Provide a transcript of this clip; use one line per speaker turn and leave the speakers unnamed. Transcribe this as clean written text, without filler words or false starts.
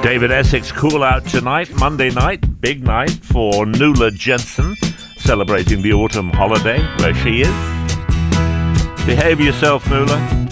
David Essex, Cool Out Tonight, Monday night, big night for Nuala Jensen, celebrating the autumn holiday where she is. Behave yourself, Nuala.